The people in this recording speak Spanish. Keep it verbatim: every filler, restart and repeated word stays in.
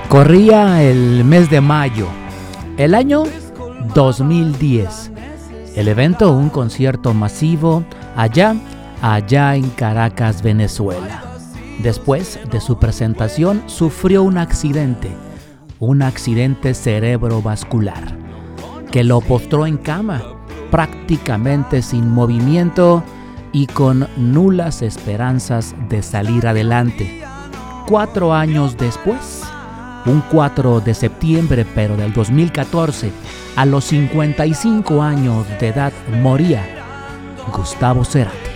Corría el mes de mayo, el año dos mil diez. El evento, un concierto masivo allá, allá en Caracas, Venezuela. Después de su presentación, sufrió un accidente, un accidente cerebrovascular, que lo postró en cama, prácticamente sin movimiento y con nulas esperanzas de salir adelante. Cuatro años después, un cuatro de septiembre pero del dos mil catorce, a los cincuenta y cinco años de edad, moría Gustavo Cerati.